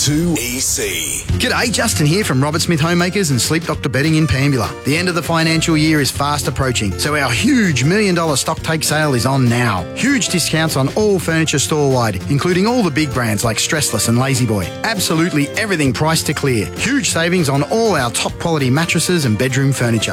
2EC. G'day, Justin here from Robert Smith Homemakers and Sleep Doctor Bedding in Pambula. The end of the financial year is fast approaching, so our huge $1 million stock take sale is on now. Huge discounts on all furniture store-wide, including all the big brands like Stressless and La-Z-Boy. Absolutely everything priced to clear. Huge savings on all our top quality mattresses and bedroom furniture.